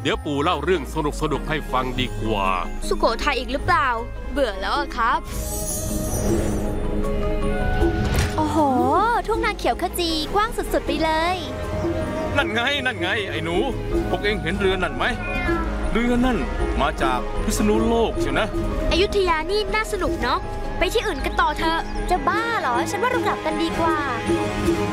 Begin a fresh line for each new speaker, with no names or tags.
เดี๋ยวปู่เล่าเรื่องสนุกให้ฟังดีกว่า
สุโขทัยอีกหรือเปล่าเบื่อแล้วครับ
โอ้โหทุ่งนาเขียวขจีกว้างสุดๆไปเลย
นั่นไงไอ้หนูพวกเองเห็นเรือนั่นไหมเรือนั่นมาจากพิษณุโลกเชียวนะ
อยุธยานี่น่าสนุกเนาะไปที่อื่นกันต่อเถอะ
จะบ้าเหรอฉันว่าเรากลับกันดีกว่า